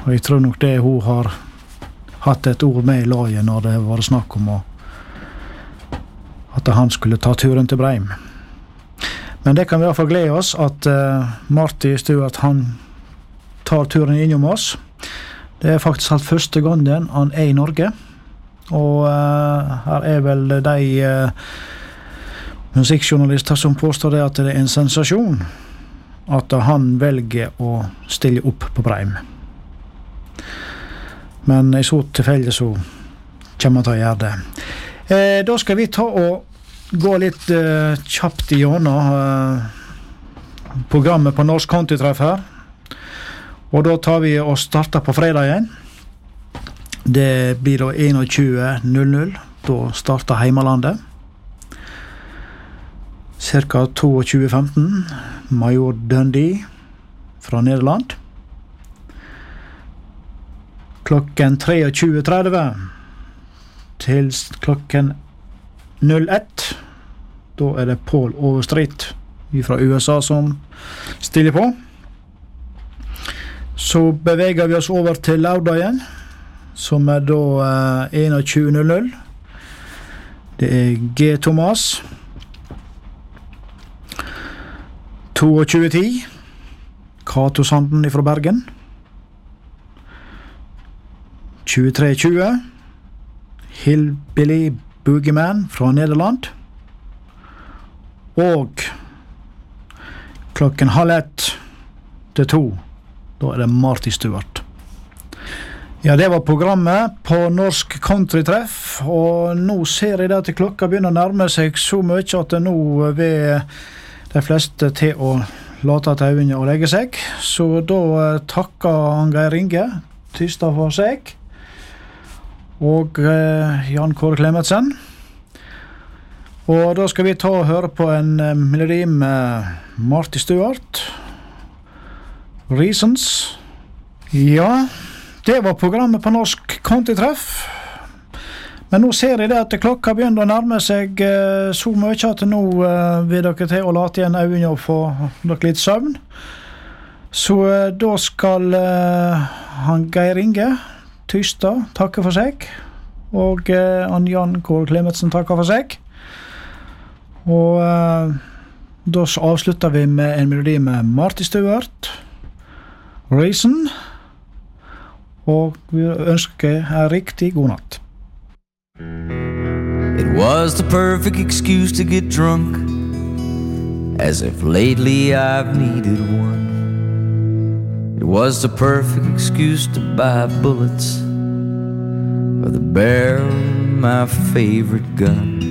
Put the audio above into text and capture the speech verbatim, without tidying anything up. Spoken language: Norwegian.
og jeg tror nok det hun har hatt et ord med i laget når det var snakk om å, at han skulle ta turen til Breim. Men det kan vi i hvert fall glede oss at uh, Marty Stuart han tar turen innom oss. Det er faktisk alt første gangen han er i Norge, og uh, her er vel de uh, musikkjournalister som påstår det at det er en sensasjon at han velger å stille opp på Breim. Men i så tilfelle så kommer han til å gjøre det. Eh, da skal vi ta og gå litt eh, kjapt igjennom eh, programmet på Norsk Countrytreff her. Og da tar vi og starter på fredagen. Det blir da tjueen null null. Da starter Heimalandet. Cirka tjueto femten. Major Dundee fra Nederland. Klokken tjuetre tretti til klokken null ett. Da er det Paul Overstreet fra U S A som stiller på. Så beveger vi oss over til lørdagen, som er da eh, tjueen null null. Det er G. Thomas. tjueto ti. Kato Sanden fra Bergen. tjuetre tjue. Hillbilly Boogeyman fra Nederland. Og klokken halv ett til to, da er det Marty Stuart. Ja, det var programmet på Norsk Countrytreff, og nå ser jeg at klokka begynner å nærme seg så mye at det nå ved de fleste til å late til øynene og legge seg. Så da takker han Geir Inge Tystad for seg, og eh, Jan Kåre Klemetsen. Og da skal vi ta og høre på en eh, melodi med Marty Stuart. Reasons. Ja, det var programmet på Norsk Countrytreff. Men nå ser jeg det at klokka begynner å nærme seg eh, så mye at nå eh, vil dere til å late igjen øynene og få dere litt søvn. Så eh, da skal eh, han Geir Inge Tystad takke for seg, og eh, han Jan Kåre Klemetsen takke for seg. Og eh, da avslutter vi med en melodi med Marty Stuart, Reason, og vi ønsker en riktig god natt. It was the perfect excuse to get drunk, as if lately I've needed one. It was the perfect excuse to buy bullets for the barrel of my favorite gun.